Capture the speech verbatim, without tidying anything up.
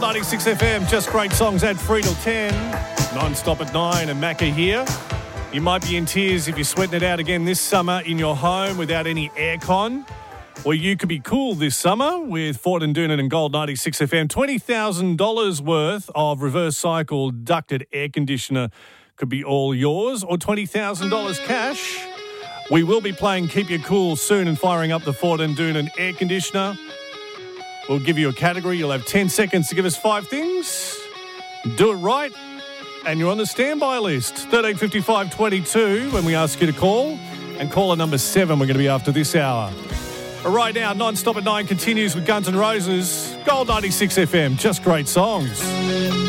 ninety-six F M, just great songs at three till ten. Non-stop at nine and Macca here. You might be in tears if you're sweating it out again this summer in your home without any aircon. Or you could be cool this summer with Ford and Doonan and Gold ninety-six F M. twenty thousand dollars worth of reverse cycle ducted air conditioner could be all yours, or twenty thousand dollars cash. We will be playing Keep You Cool soon and firing up the Ford and Doonan air conditioner. We'll give you a category. You'll have ten seconds to give us five things. Do it right, and you're on the standby list. thirteen fifty-five twenty-two when we ask you to call. And caller number seven, we're going to be after this hour. But right now, Non-Stop at nine continues with Guns N' Roses. Gold ninety-six F M, just great songs.